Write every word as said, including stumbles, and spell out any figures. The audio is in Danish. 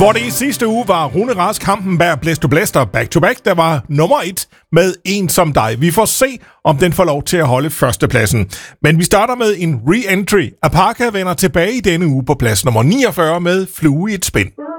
Hvor det i sidste uge var Rune Rask Hampenberg Blæst Blæster back-to-back, der var nummer et med En som dig. Vi får se, om den får lov til at holde førstepladsen. Men vi starter med en re-entry. Apaka vender tilbage i denne uge på plads nummer niogfyrre med Flue i et spind.